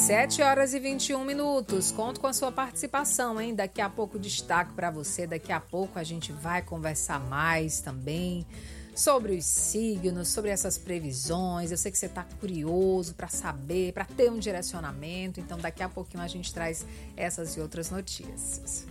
7h21. Conto com a sua participação, hein? Daqui a pouco destaco para você. Daqui a pouco a gente vai conversar mais também sobre os signos, sobre essas previsões. Eu sei que você está curioso para saber, para ter um direcionamento. Então, daqui a pouquinho a gente traz essas e outras notícias.